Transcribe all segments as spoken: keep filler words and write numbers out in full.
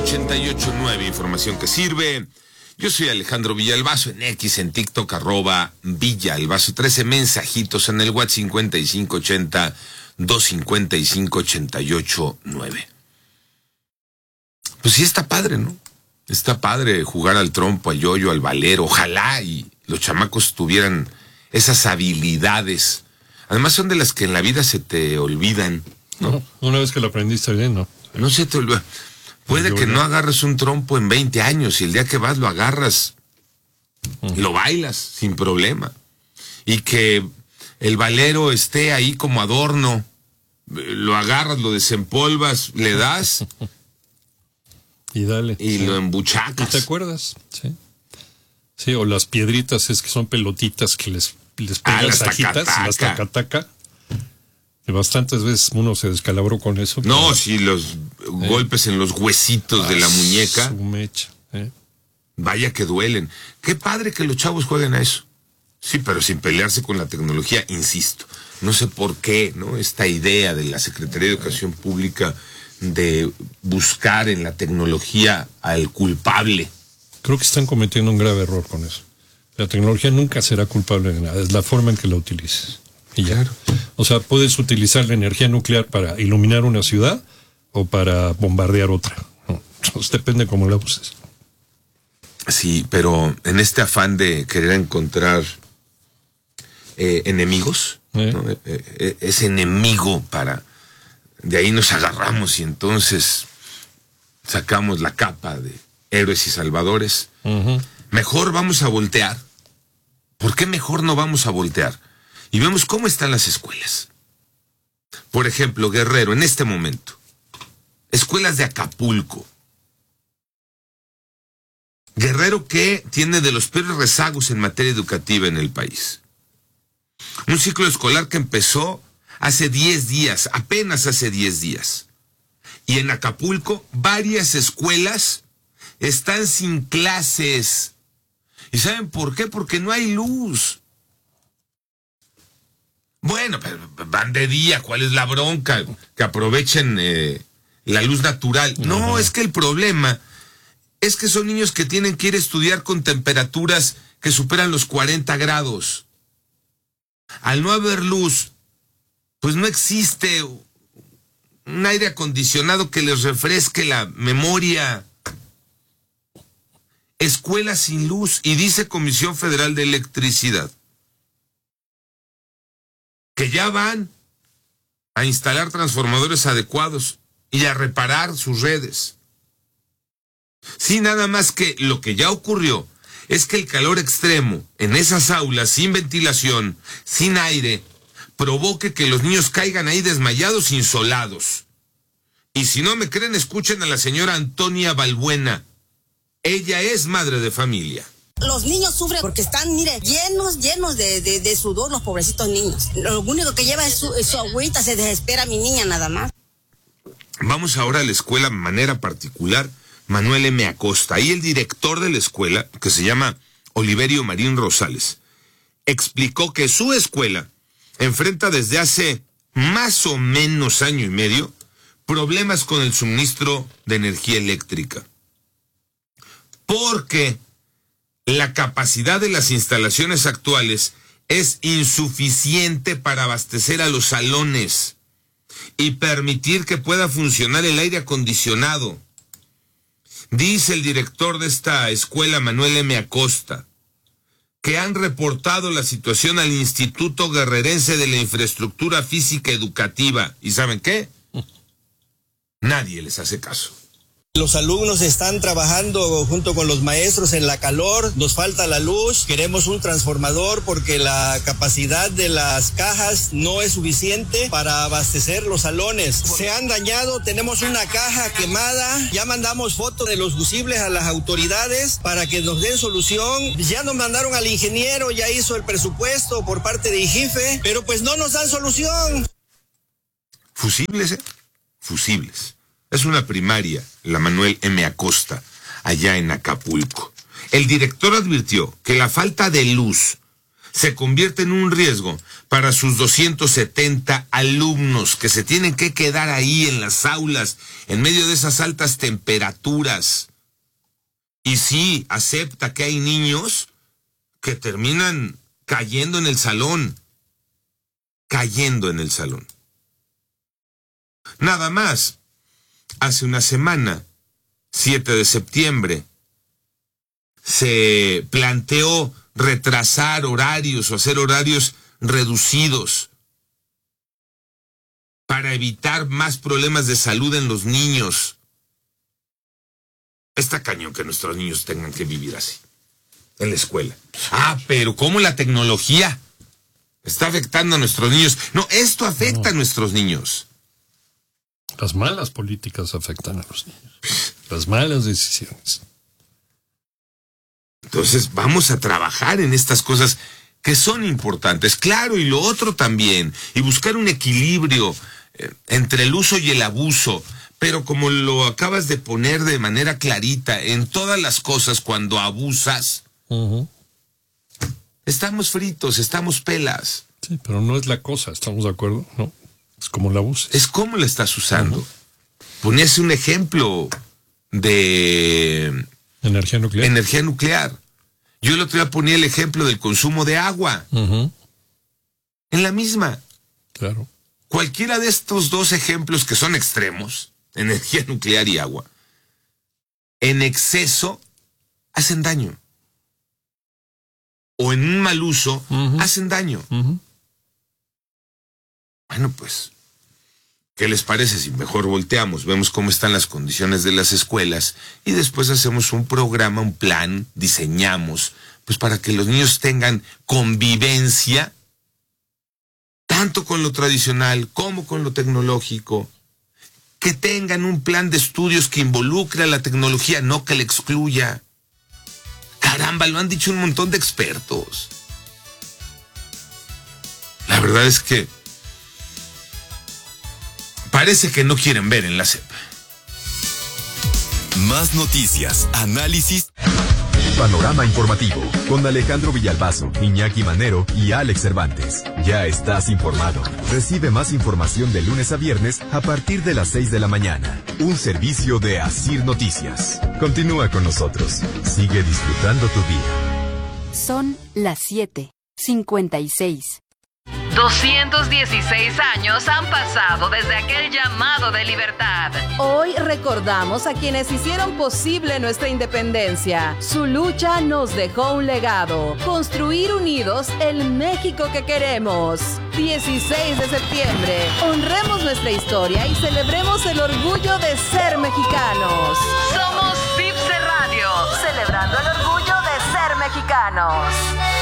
ochenta y ocho punto nueve, información que sirve. Yo soy Alejandro Villalbazo, en X, en TikTok, arroba Villalbazo, trece mensajitos en el WhatsApp cincuenta y cinco ochenta, doscientos cincuenta y cinco, ochenta y ocho nueve. Pues sí está padre, ¿no? Está padre jugar al trompo, al yoyo, al valero. Ojalá y los chamacos tuvieran esas habilidades. Además son de las que en la vida se te olvidan, ¿no? No, una vez que lo aprendiste bien, ¿no? No se te olvida. Puede que no agarres un trompo en veinte años y el día que vas lo agarras, uh-huh. lo bailas sin problema. Y que el valero esté ahí como adorno, lo agarras, lo desempolvas, le das y dale. Y sí. lo embuchacas. ¿Y te acuerdas? Sí. Sí, o las piedritas es que son pelotitas que les, les pegas, ah, las agitas, taca-taca. las taca-taca. Y bastantes veces uno se descalabró con eso. No, pero, sí, los eh, golpes en los huesitos de la muñeca. Su mecha, eh. Vaya que duelen. Qué padre que los chavos jueguen a eso. Sí, pero sin pelearse con la tecnología, insisto. No sé por qué, ¿no? Esta idea de la Secretaría de Educación Pública de buscar en la tecnología al culpable. Creo que están cometiendo un grave error con eso. La tecnología nunca será culpable de nada, es la forma en que la utilices. Y ya. Claro. O sea, puedes utilizar la energía nuclear para iluminar una ciudad o para bombardear otra. No, entonces depende cómo la uses. Sí, pero en este afán de querer encontrar eh, enemigos, ¿Eh? ¿no? eh, eh, ese enemigo para... De ahí nos agarramos y entonces sacamos la capa de héroes y salvadores. Uh-huh. Mejor vamos a voltear. ¿Por qué mejor no vamos a voltear? Y vemos cómo están las escuelas. Por ejemplo, Guerrero, en este momento. Escuelas de Acapulco. Guerrero que tiene de los peores rezagos en materia educativa en el país. Un ciclo escolar que empezó hace diez días, apenas hace diez días. Y en Acapulco, varias escuelas están sin clases. ¿Y saben por qué? Porque no hay luz. Bueno, pero van de día, ¿cuál es la bronca? Que aprovechen eh, la luz natural. No, uh-huh. es que el problema es que son niños que tienen que ir a estudiar con temperaturas que superan los cuarenta grados. Al no haber luz, pues no existe un aire acondicionado que les refresque la memoria. Escuelas sin luz, y dice Comisión Federal de Electricidad que ya van a instalar transformadores adecuados y a reparar sus redes. Sí, nada más que lo que ya ocurrió es que el calor extremo en esas aulas sin ventilación, sin aire, provoque que los niños caigan ahí desmayados, insolados. Y si no me creen, escuchen a la señora Antonia Balbuena. Ella es madre de familia. Los niños sufren porque están, mire, llenos, llenos de, de, de sudor, los pobrecitos niños. Lo único que lleva es su, es su agüita, se desespera mi niña nada más. Vamos ahora a la escuela de manera particular, Manuel M. Acosta. Ahí el director de la escuela, que se llama Oliverio Marín Rosales, explicó que su escuela enfrenta desde hace más o menos año y medio problemas con el suministro de energía eléctrica. Porque la capacidad de las instalaciones actuales es insuficiente para abastecer a los salones y permitir que pueda funcionar el aire acondicionado. Dice el director de esta escuela, Manuel M. Acosta, que han reportado la situación al Instituto Guerrerense de la Infraestructura Física Educativa. ¿Y saben qué? Nadie les hace caso. Los alumnos están trabajando junto con los maestros en la calor, nos falta la luz, queremos un transformador porque la capacidad de las cajas no es suficiente para abastecer los salones. Se han dañado, tenemos una caja quemada, ya mandamos fotos de los fusibles a las autoridades para que nos den solución. Ya nos mandaron al ingeniero, ya hizo el presupuesto por parte de IGIFE, pero pues no nos dan solución. Fusibles, ¿eh? Fusibles. Es una primaria, la Manuel M. Acosta, allá en Acapulco. El director advirtió que la falta de luz se convierte en un riesgo para sus doscientos setenta alumnos que se tienen que quedar ahí en las aulas en medio de esas altas temperaturas. Y sí, acepta que hay niños que terminan cayendo en el salón, cayendo en el salón. Nada más, hace una semana, siete de septiembre, se planteó retrasar horarios o hacer horarios reducidos para evitar más problemas de salud en los niños. Está cañón que nuestros niños tengan que vivir así, en la escuela. Ah, pero ¿cómo la tecnología está afectando a nuestros niños? No, esto afecta no. a nuestros niños. Las malas políticas afectan a los niños. Las malas decisiones. Entonces vamos a trabajar en estas cosas que son importantes, claro, y lo otro también, y buscar un equilibrio eh, entre el uso y el abuso, pero como lo acabas de poner de manera clarita, en todas las cosas cuando abusas, uh-huh. estamos fritos, estamos pelas. Sí, pero no es la cosa, ¿estamos de acuerdo? No, es como la abuses. Es como la estás usando. Uh-huh. Ponías un ejemplo de... Energía nuclear. Energía nuclear. Yo el otro día ponía el ejemplo del consumo de agua. Uh-huh. En la misma. Claro. Cualquiera de estos dos ejemplos que son extremos, energía nuclear y agua, en exceso hacen daño. O en un mal uso uh-huh. hacen daño. Uh-huh. Bueno, pues, ¿qué les parece si mejor volteamos, vemos cómo están las condiciones de las escuelas y después hacemos un programa, un plan, diseñamos, pues para que los niños tengan convivencia, tanto con lo tradicional como con lo tecnológico, que tengan un plan de estudios que involucre a la tecnología, no que la excluya? Caramba, lo han dicho un montón de expertos. La verdad es que parece que no quieren ver en la S E P. Más noticias, análisis. Panorama informativo con Alejandro Villalbazo, Iñaki Manero y Alex Cervantes. Ya estás informado. Recibe más información de lunes a viernes a partir de las seis de la mañana. Un servicio de Asir Noticias. Continúa con nosotros. Sigue disfrutando tu día. Son las siete cincuenta y seis. doscientos dieciséis años han pasado desde aquel llamado de libertad. Hoy recordamos a quienes hicieron posible nuestra independencia. Su lucha nos dejó un legado. Construir unidos el México que queremos. dieciséis de septiembre. Honremos nuestra historia y celebremos el orgullo de ser mexicanos. Somos Cipse Radio, celebrando el orgullo de ser mexicanos.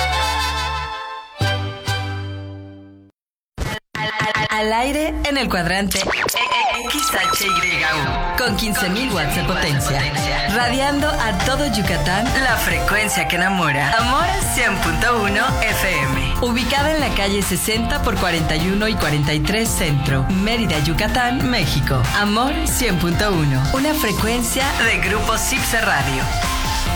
Al aire en el cuadrante X H Y U con quince mil watts de potencia, radiando a todo Yucatán la frecuencia que enamora. Amor cien punto uno F M, ubicada en la calle sesenta por cuarenta y uno y cuarenta y tres Centro, Mérida, Yucatán, México. Amor cien punto uno, una frecuencia de Grupo Cipse Radio.